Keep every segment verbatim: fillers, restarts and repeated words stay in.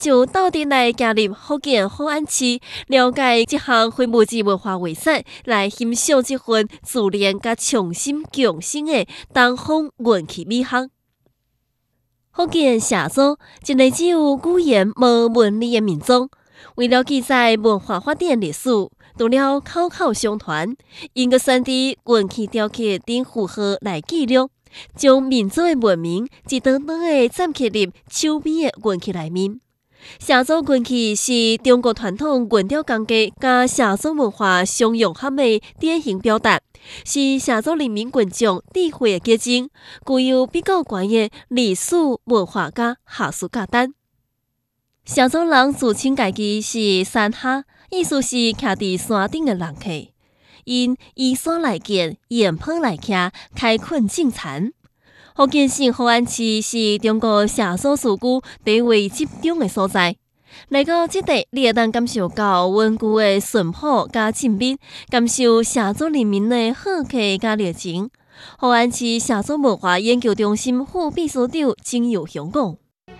就到底来加入福建福安市，了解这项非物质文化遗产，来欣赏这份自然甲创新共生的东方元气美学。福建畲族一个只有语言无文理的民族，为了记载文化发展历史，除了口口相传，因个选择元气雕刻等符号来记录，将民族的文明一段段的占刻入手边的元气内面。畲族元气是中国传统元雕工艺甲畲族文化相融合的典型表达，是畲族人民群众智慧的结晶，具有比较悬的历史文化甲学术价值。畲族人自称家己是山下，意思是徛伫山顶的人客，因依山来建，沿坡来徛，开垦种田。福建省福安市是中国畲族自居地位集中的所在。来到这地，你会当感受到稳固的淳朴加静谧，感受畲族人民的好客加热情。福安市畲族文化研究中心副秘书长曾友雄讲：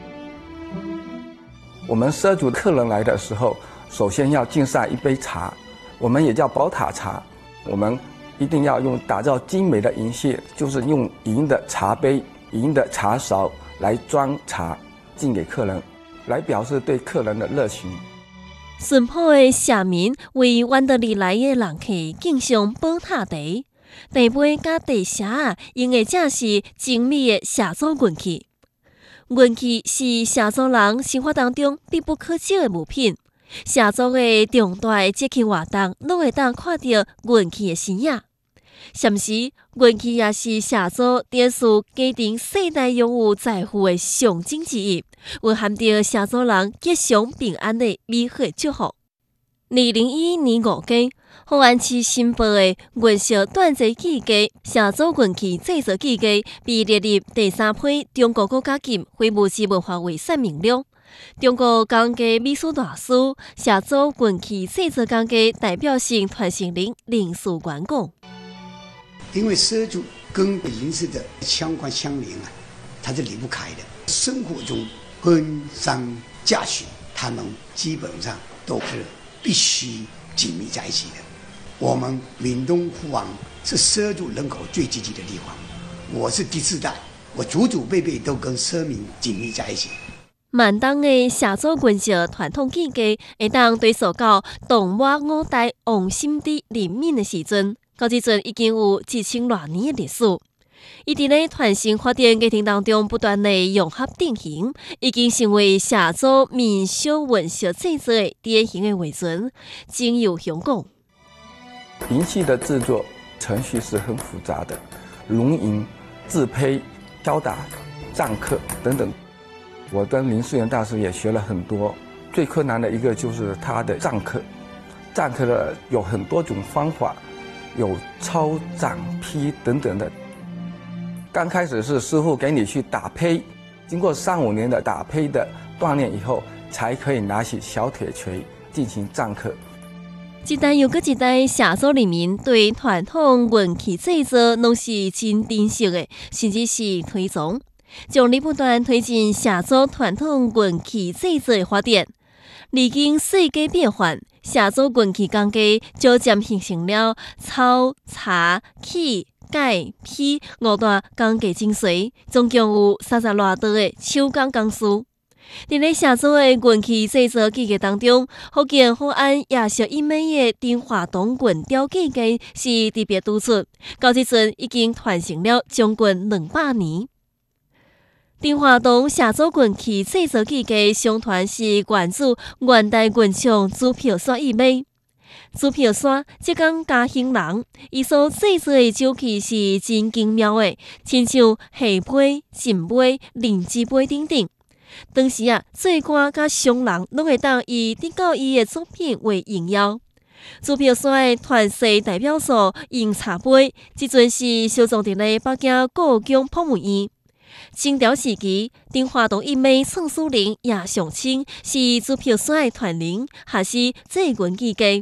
我们畲族客人来的时候，首先要敬上一杯茶，我们也叫宝塔茶。我们一定要用打造精美的银屑，就是用银的茶杯、银的茶勺来装茶，敬给客人，来表示对客人的热情。 淳朴的畲民为远道而来的人客敬上宝塔茶，茶杯甲茶匣用的正是精美的畲族元气。元气是畲族人生活当中必不可少的物品。畲族的重大节气活动，拢会当看到元气的身影。同时，元气也是畲族电视家庭世代拥有财富的象征之一，蕴含着畲族人吉祥平安的美好祝福。二零一一年五月，福安市新报的元宵缎节季节畲族元气制作季节被列入第三批中国国家级非物质文化遗产名录。中国工艺美术大师、畲族元气制作工艺代表性传承人林树元讲。 因为畲族跟银饰的相关相连啊，它是离不开的。生活中婚丧嫁娶，他们基本上都是必须紧密在一起的。我们闽东福王是畲族人口最聚集的地方，我是第四代，我祖祖辈辈都跟畲民紧密在一起。 闽东的畲族元宵传统季节，会当追溯到唐末五代王心之人民的时阵。到即阵已经有一千多年的历史，伊伫咧传承发展过程当中不断的融合定型，已经成为畲族民俗元宵制作的典型的画存。曾友雄讲： 银器的制作程序是很复杂的，熔银、制胚、敲打、篆刻等等。我跟林素元大师也学了很多，最困难的一个就是他的篆刻。篆刻的有很多种方法。有抄、掌、批等等的。刚开始是师傅给你去打胚，经过三五年的打胚的锻炼以后，才可以拿起小铁锤进行篆刻。 一代又搁一代畲族人民对传统元气制作拢是真珍惜的，甚至是推崇，将你不断推进畲族传统元气制作的发展。历经世界变换，畲族元气工艺逐渐形成了抄、茶、起、改、批五大工艺精髓，总共有三十多道的手工工序。伫咧畲族的元气制作季节当中，福建福安亚小一美的丁华东元雕季节是特别突出，到即阵已经传承了将近两百年。丁华东畲族元气制作季节相传是源自元代元将朱票山一枚。朱票山即讲嘉兴人，伊所制作的酒器是真精妙的，亲像下杯、浸杯、灵芝杯等等。当时啊，做官甲商人拢会当以得到伊的作品为荣耀。朱票山的传世代表作饮茶杯，即阵是收藏伫咧北京故宫博物院。清朝时期，丁华东一妹宋书玲也上清是朱票山的传人，还是这元季节。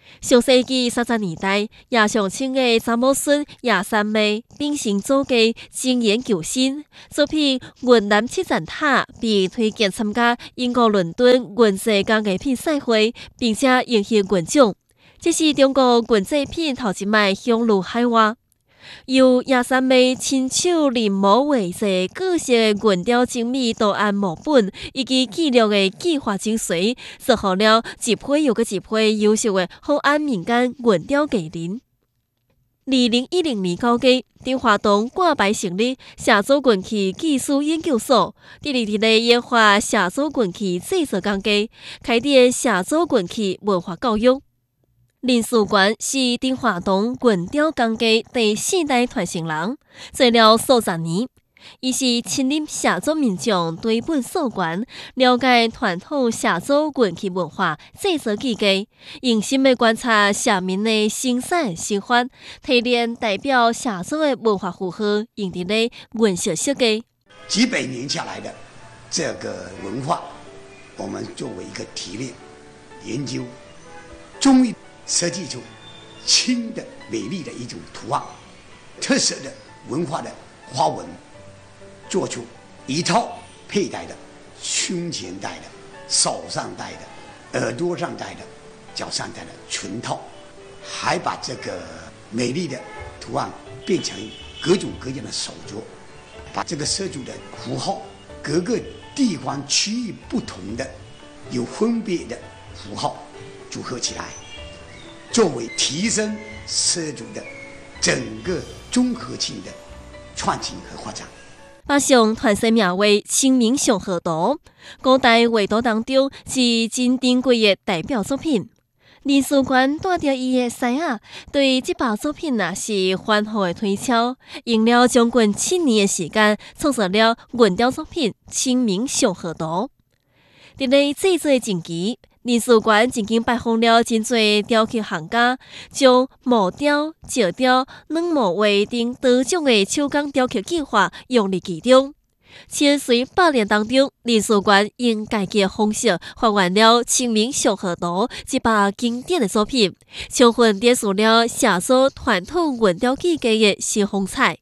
上世纪三十年代，叶上清的查某孙叶三妹秉承祖家精研求新，作品《云南七层塔》被推荐参加英国伦敦云制工艺品赛会，并且赢得银奖。这是中国云制品头一摆向入海外。由叶三妹亲手临摹画制各式的云雕精美图案模本，以及记录的计划精髓，做好了一批又个一批优秀的好安民间云雕艺人。二零一零年九月，丁华东挂牌成立写作云器技术研究所，致力伫咧研发写作云器制作工艺，开展写作云器文化教育。林树元是丁华东云雕工艺第四代传承人，做了数十年。伊是亲临写作民众对本溯源，了解传统写作云器文化制作技艺，用心的观察写民的生产生活，提炼代表写作的文化符号，用伫咧云石设计。 几百年下来的这个文化，我们作为一个提炼研究，终于设计出新的美丽的一种图案，特色的文化的花纹，做出一套佩戴的、胸前戴的、手上戴的、耳朵上戴的、脚上戴的裙套，还把这个美丽的图案变成各种各样的手镯，把这个设计的符号各个地方区域不同的有分别的符号组合起来，作为提升设计的整个综合性的创新和发展。 把上传世名为《清明上河图》，古代画图当中是真珍贵的代表作品。林树元带着伊的师仔，对这部作品啊是反复的推敲，用了将近七年的时间，创作了云雕作品《清明上河图》。伫咧制作前期，林树元曾经拜访了真侪雕刻行家，将木雕、石雕、软木画等多种的手工雕刻技法用入其中。千随百年当中，林树元用家己的方式还原了《清明上河图》这部经典的作品，充分展示了写作传统云雕技艺的新风采。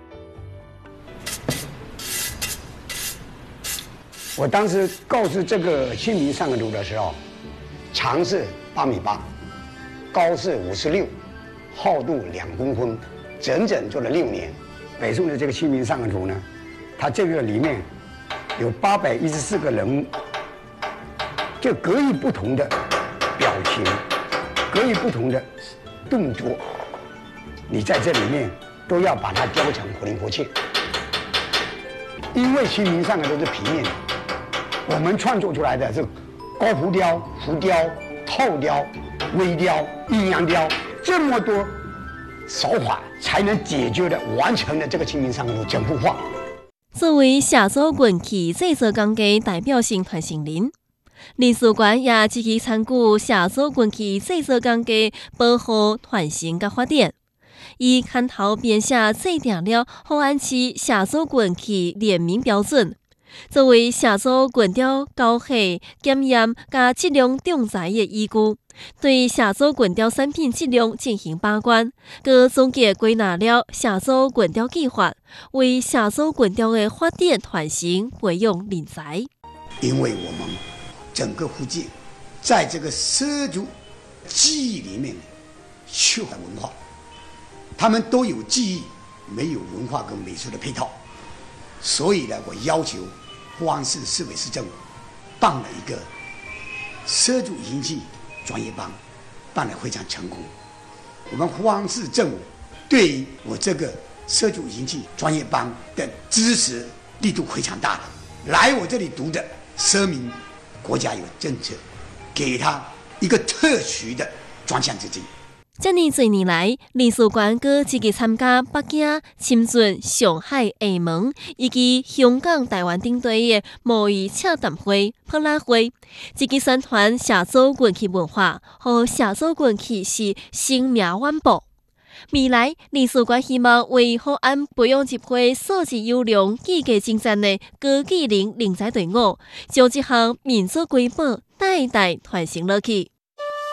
我当时构思这个《清明上河图》的时候，长是八米八，高是五十六，厚度两公分，整整做了六年。北宋的这个《清明上河图》呢，它这个里面有八百一十四个人物，就各以不同的表情，各以不同的动作，你在这里面都要把它雕成活灵活现。因为《清明上河图》是平面的，我们创作出来的是高浮雕、浮雕、透雕、微雕、阴阳雕，这么多手法才能解决的完成了这个《清明上河图》整幅画。 作为写作云器制作工艺代表性传承人，林树元也积极参与写作云器制作工艺保护、传承甲发展。伊牵头编写制定了后安市写作云器联名标准，作为写作云雕高考、检验甲质量仲裁的依据，对写作云雕产品质量进行把关，佮总结归纳了写作云雕计划，为写作云雕的发展传承培养人才。 因为我们整个福建在这个畲族记忆里面缺乏文化，他们都有记忆，没有文化跟美术的配套，所以呢，我要求富安市市委市政府办了一个畲族银器专业班，办得非常成功。我们富安市政府对于我这个畲族银器专业班的支持力度非常大的，来我这里读的畲民，国家有政策，给他一个特许的专项资金。 这么多年来，林树元阁积极参加北京、深圳、上海、厦门以及香港、台湾等地的贸易洽谈会、博览会，积极宣传写作云器文化，和写作云器是生命环保。未来，林树元希望为福安培养一批素质优良、技艺精湛的高技能人才队伍，将这项民族瑰宝代代传承落去。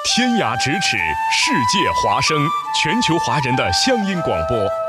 天涯咫尺，世界华声，全球华人的乡音广播。